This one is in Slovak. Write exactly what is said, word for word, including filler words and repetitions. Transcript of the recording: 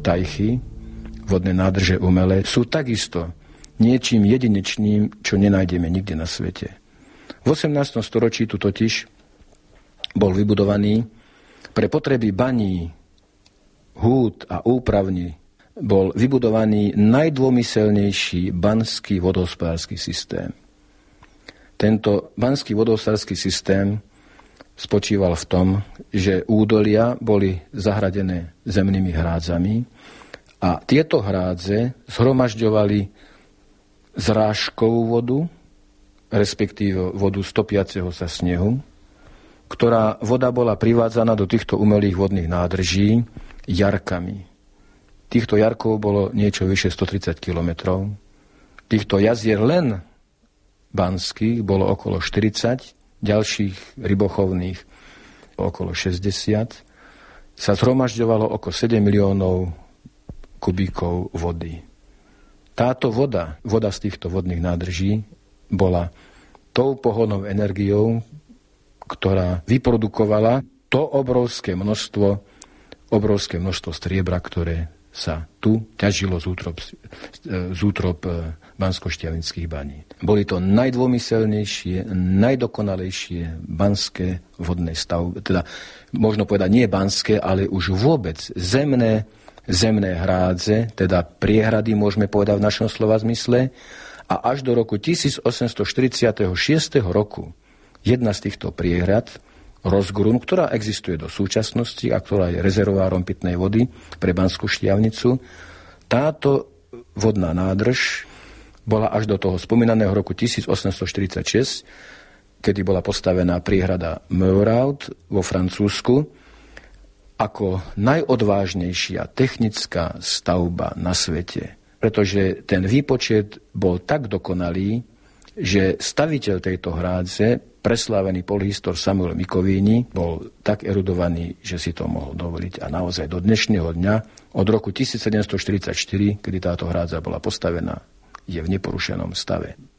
tajchy, vodné nádrže umelé, sú takisto niečím jedinečným, čo nenájdeme nikde na svete. V osemnástom storočí tu totiž bol vybudovaný pre potreby baní, húd a úpravní bol vybudovaný najdômyselnejší banský vodohospodársky systém. Tento banský vodohospodársky systém spočíval v tom, že údolia boli zahradené zemnými hrádzami a tieto hrádze zhromažďovali zrážkovú vodu, respektíve vodu z topiaceho sa snehu, ktorá voda bola privádzaná do týchto umelých vodných nádrží jarkami. Týchto jarkov bolo niečo vyše stotridsať kilometrov. Týchto jazier len banských bolo okolo štyridsať, ďalších rybochovných okolo šesťdesiat. Sa zhromažďovalo okolo sedem miliónov kubíkov vody. Táto voda, voda z týchto vodných nádrží, bola tou pohodnou energiou, ktorá vyprodukovala to obrovské množstvo, obrovské množstvo striebra, ktoré sa tu ťažilo z útrop, z útrop banskoštiavnických baní. Boli to najdômyselnejšie, najdokonalejšie banské vodné stavby, teda možno povedať nie banské, ale už vôbec zemné, zemné hrádze, teda priehrady, môžeme povedať v našom slova zmysle, a až do roku tisícosemstoštyridsaťšesť roku jedna z týchto priehrad, Rozgrun, ktorá existuje do súčasnosti a ktorá je rezervoárom pitnej vody pre Banskú Štiavnicu, táto vodná nádrž bola až do toho spomínaného roku tisícosemstoštyridsaťšesť, kedy bola postavená priehrada Meuraud vo Francúzsku, ako najodvážnejšia technická stavba na svete. Pretože ten výpočet bol tak dokonalý, že staviteľ tejto hrádze, preslávený polyhistor Samuel Mikovíni, bol tak erudovaný, že si to mohol dovoliť. A naozaj do dnešného dňa, od roku tisícsedemstoštyridsaťštyri, kedy táto hrádza bola postavená, je v neporušenom stave.